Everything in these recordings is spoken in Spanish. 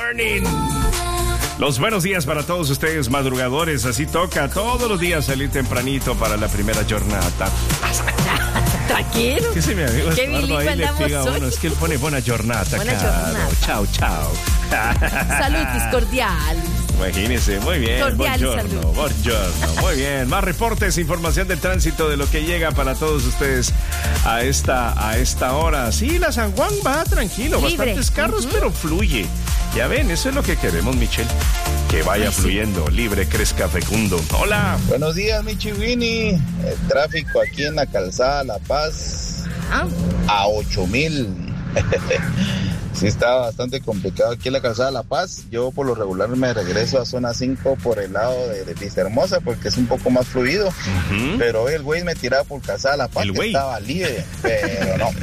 morning. Los buenos días para todos ustedes, madrugadores. Así toca todos los días salir tempranito para la primera jornada. Tranquilo. ¿Qué se mi amigo Qué Eduardo ahí le pega a uno? Es que él pone buena jornada. Buena jornada. Chao, chao. Saludos cordial. Imagínense, muy bien. Cordial Buongiorno, salud. buongiorno. Muy bien. Más reportes, información del tránsito de lo que llega para todos ustedes a esta hora. Sí, la San Juan va tranquilo, Libre. bastantes carros, pero fluye. Ya ven, eso es lo que queremos, Michelle. Que vaya fluyendo, libre, crezca, fecundo. Hola. Buenos días, Michi Winnie. El tráfico aquí en la calzada La Paz a 8,000. Sí, está bastante complicado aquí en la calzada La Paz. Yo por lo regular me regreso a zona 5 por el lado de Vista Hermosa porque es un poco más fluido. Pero hoy el güey me tiraba por calzada La Paz, que estaba libre, pero no.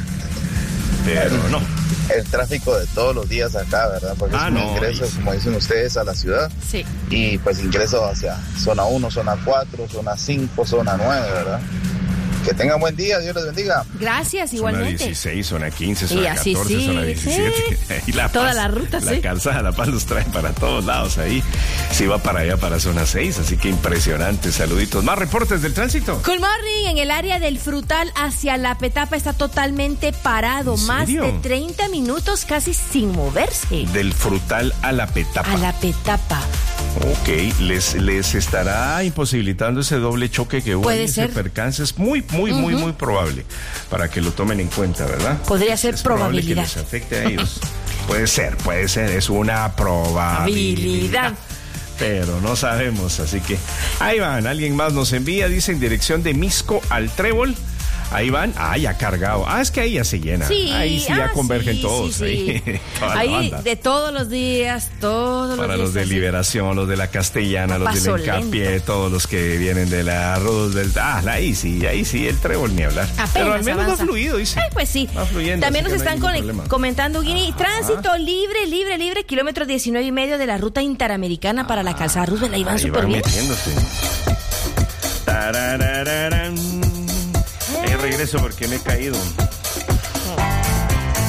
El tráfico de todos los días acá, ¿verdad? Porque es un ingreso, como dicen ustedes, a la ciudad. Sí. Y pues ingreso hacia zona 1, zona 4, zona 5, zona 9, ¿verdad? Que tengan buen día, Dios les bendiga. Gracias, igualmente. Zona 16, zona 15, Y zona así 14, sí, zona 17. Y La Paz, toda la ruta, la sí. calzada La Paz los trae para todos lados ahí. Sí va para allá, para zona 6, así que impresionante. Saluditos. Más reportes del tránsito. Good morning. En el área del Frutal hacia La Petapa está totalmente parado. ¿En Más serio? de 30 minutos casi sin moverse. Del Frutal a La Petapa. A La Petapa. Ok, les estará imposibilitando ese doble choque que hubo. Puede ese ser. percance es muy probable para que lo tomen en cuenta, ¿verdad? Podría ser es probable probabilidad. que les afecte a ellos. puede ser, es una probabilidad. Pero no sabemos, así que ahí van. Alguien más nos envía, dice en dirección de Misco al Trébol. Ahí van, ya cargado. Es que ahí ya se llena. Sí, ahí sí ya convergen sí, todos. sí. Ahí, toda la Ahí banda. de todos los días, Para los de así. Liberación, los de la Castellana, los del Paso Hincapié, lento. todos los que vienen de la Roosevelt. Ahí sí, el Trébol ni hablar. Apenas pero al menos avanza. va fluido, dice. Pues sí. Va fluyendo. También nos así que no hay están ningún problema. comentando, Guini, tránsito libre, kilómetro 19.5 de la ruta interamericana para la calzada Roosevelt. Ahí van Ahí súper van bien. metiéndose. Tararararán. Regreso porque me he caído.